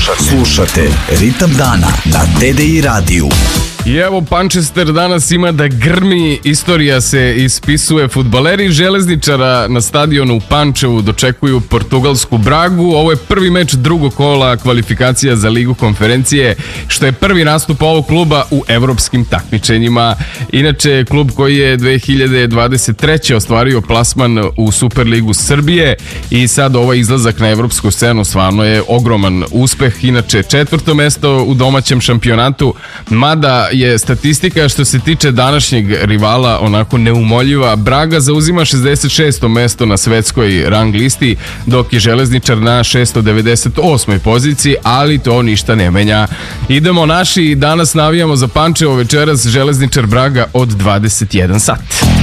Slušate Ritam dana na TDI radiju. I evo, Pančester danas ima da grmi, istorija se ispisuje. Fudbaleri Železničara na stadionu u Pančevu dočekuju portugalsku Bragu. Ovo je prvi meč drugog kola kvalifikacija za Ligu konferencije, što je prvi nastup ovog kluba u evropskim takmičenjima. Inače, klub koji je 2023. ostvario plasman u Superligu Srbije i sad ovaj izlazak na evropsku scenu stvarno je ogroman uspeh. Inače, 4. mesto u domaćem šampionatu, mada je statistika što se tiče današnjeg rivala onako neumoljiva. Braga zauzima 66. mesto na svetskoj rang listi, dok je Železničar na 698. poziciji, ali to ništa ne menja. Idemo naši, danas navijamo za Pančevo, večeras Železničar Braga od 21 sat.